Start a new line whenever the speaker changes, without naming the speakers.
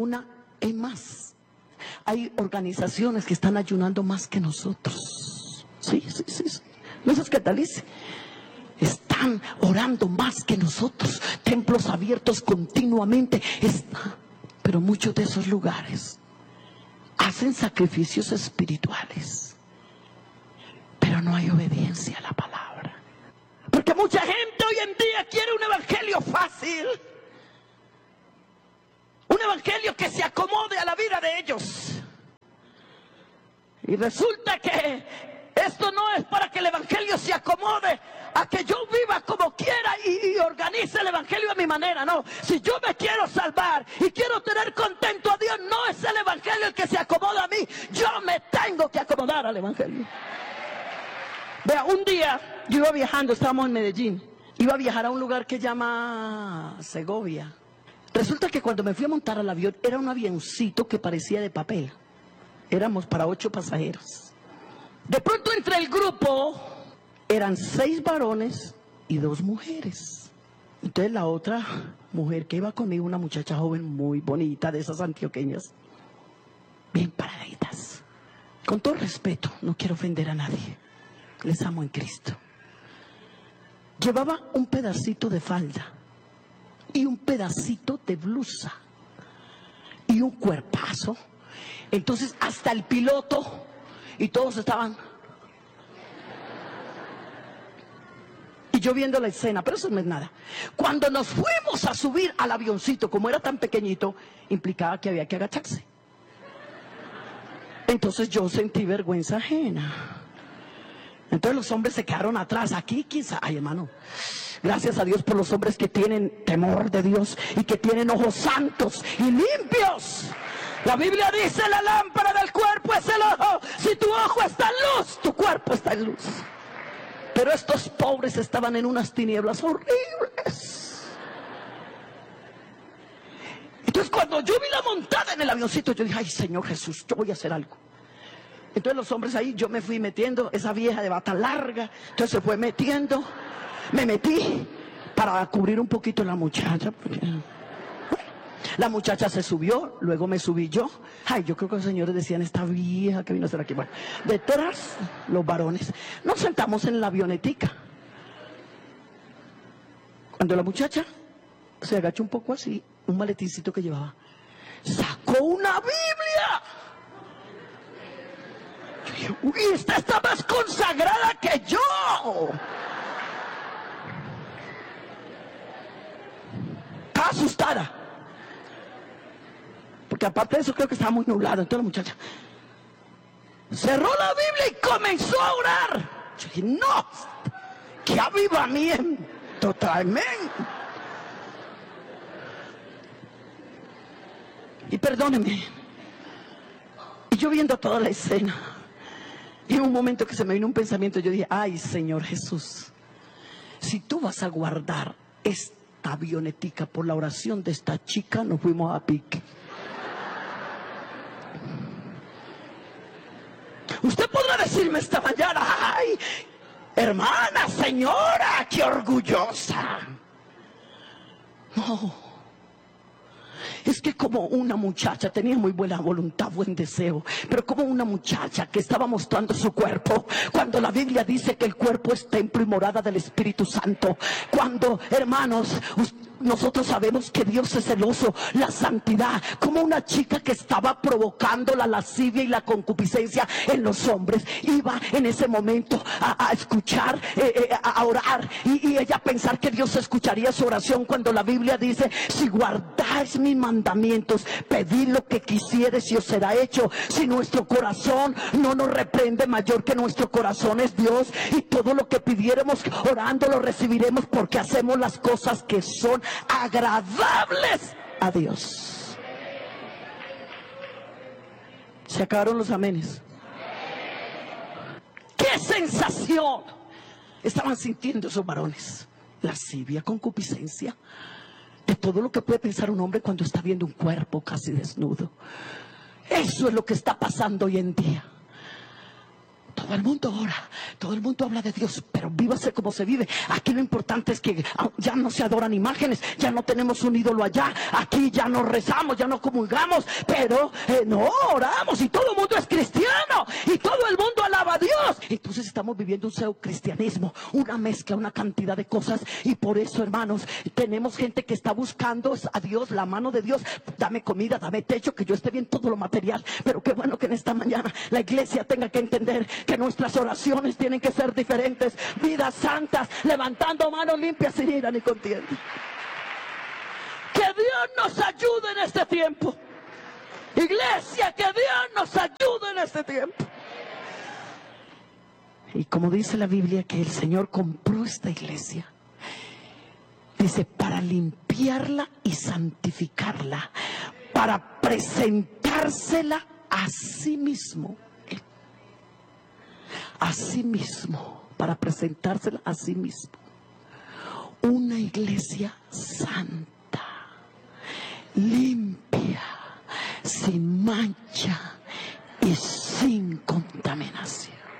ayuna en más. Hay organizaciones que están ayunando más que nosotros. Sí. No sé qué tal dice. Están orando más que nosotros. Templos abiertos continuamente. Pero muchos de esos lugares hacen sacrificios espirituales, pero no hay obediencia a la palabra. Porque mucha gente hoy en día quiere un evangelio fácil. Un evangelio que se acomode a la vida de ellos. Y resulta que esto no es para que el evangelio se acomode a que yo viva como quiera y organice el evangelio a mi manera. No, si yo me quiero salvar y quiero tener contento a Dios, no es el evangelio el que se acomoda a mí. Yo me tengo que acomodar al evangelio. Vea, un día yo iba viajando, estábamos en Medellín. Iba a viajar a un lugar que se llama Segovia. Resulta que cuando me fui a montar al avión, era un avioncito que parecía de papel. Éramos para 8 pasajeros. De pronto entre el grupo eran 6 varones y 2 mujeres. Entonces la otra mujer que iba conmigo, una muchacha joven muy bonita, de esas antioqueñas, bien paraditas. Con todo respeto, no quiero ofender a nadie. Les amo en Cristo. Llevaba un pedacito de falda y un pedacito de blusa y un cuerpazo. Entonces hasta el piloto y todos estaban. Y yo viendo la escena, pero eso no es nada. Cuando nos fuimos a subir al avioncito, como era tan pequeñito, implicaba que había que agacharse. Entonces yo sentí vergüenza ajena. Entonces los hombres se quedaron atrás. Aquí quizá, ay hermano, gracias a Dios por los hombres que tienen temor de Dios y que tienen ojos santos y limpios. La Biblia dice: la lámpara del cuerpo es el ojo. Si tu ojo está en luz, tu cuerpo está en luz. Pero estos pobres estaban en unas tinieblas horribles. Entonces cuando yo vi la montada en el avioncito, yo dije: ay Señor Jesús, yo voy a hacer algo. Entonces los hombres ahí, yo me fui metiendo, esa vieja de bata larga, entonces se fue metiendo, me metí para cubrir un poquito la muchacha. Porque la muchacha se subió, luego me subí yo. Ay, yo creo que los señores decían: esta vieja que vino a hacer aquí. Bueno, detrás, los varones. Nos sentamos en la avionetica. Cuando la muchacha se agachó un poco así, un maletincito que llevaba, sacó una Biblia. Yo dije: uy, esta está más consagrada que yo. Estaba asustada. Porque aparte de eso creo que estaba muy nublado. Entonces la muchacha cerró la Biblia y comenzó a orar. Yo dije: no, qué avivamiento tremendo. Y perdóneme, y yo viendo toda la escena, y en un momento que se me vino un pensamiento, yo dije: ay Señor Jesús, si tú vas a guardar esta avionetica por la oración de esta chica, nos fuimos a pique. Usted podrá decirme esta mañana: ay, hermana, señora, qué orgullosa. No, es que como una muchacha tenía muy buena voluntad, buen deseo, pero como una muchacha que estaba mostrando su cuerpo, cuando la Biblia dice que el cuerpo es templo y morada del Espíritu Santo, cuando, hermanos, nosotros sabemos que Dios es celoso, la santidad, como una chica que estaba provocando la lascivia y la concupiscencia en los hombres, iba en ese momento a escuchar, a orar, y ella pensar que Dios escucharía su oración, cuando la Biblia dice: si guardáis mis mandamientos, pedid lo que quisieres y os será hecho. Si nuestro corazón no nos reprende, mayor que nuestro corazón es Dios, y todo lo que pidiéramos orando lo recibiremos, porque hacemos las cosas que son agradables a Dios. Se acabaron los amenes. ¡Qué sensación estaban sintiendo esos varones! Lascivia, concupiscencia, de todo lo que puede pensar un hombre cuando está viendo un cuerpo casi desnudo. Eso es lo que está pasando hoy en día. Todo el mundo ora, todo el mundo habla de Dios, pero vívase como se vive. Aquí lo importante es que ya no se adoran imágenes, ya no tenemos un ídolo allá, aquí ya no rezamos, ya no comulgamos, pero no oramos y todo el mundo es cristiano y todo el mundo alaba a Dios. Entonces estamos viviendo un pseudo-cristianismo, una mezcla, una cantidad de cosas, y por eso, hermanos, tenemos gente que está buscando a Dios, la mano de Dios. Dame comida, dame techo, que yo esté bien, todo lo material. Pero qué bueno que en esta mañana la iglesia tenga que entender que nuestras oraciones tienen que ser diferentes, vidas santas, levantando manos limpias sin ira ni contienda. Que Dios nos ayude en este tiempo, iglesia, que Dios nos ayude en este tiempo. Y como dice la Biblia que el Señor compró esta iglesia, dice, para limpiarla y santificarla, para presentársela a sí mismo. A sí mismo, para presentársela a sí mismo. Una iglesia santa, limpia, sin mancha y sin contaminación.